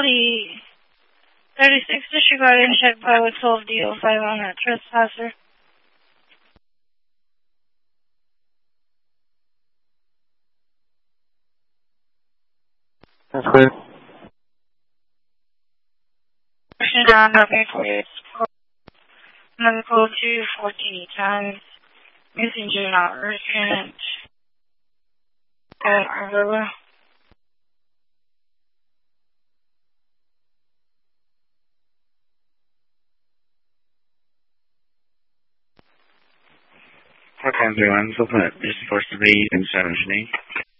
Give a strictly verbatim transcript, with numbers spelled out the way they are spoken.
Facility thirty-six disregarded and checked pilot twelve D O five on that trespasser. That's clear. Pushing down, okay, for you. Medical two fourteen times. Messenger not urgent. At Arvilla. Four times three one, so put this supposed to be in seven,